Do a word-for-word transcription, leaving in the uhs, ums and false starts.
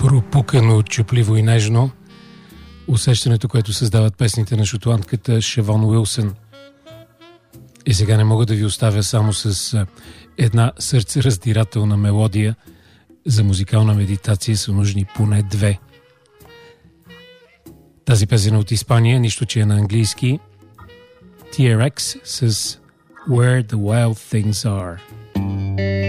пропукано, чупливо и нежно. Усещането, което създават песните на шотландката Шевон Уилсън. И сега не мога да ви оставя само с една сърцераздирателна мелодия. За музикална медитация са нужни поне две. Тази песен от Испания, нищо че е на английски. Ти Ар Екс с Where the Wild Things Are.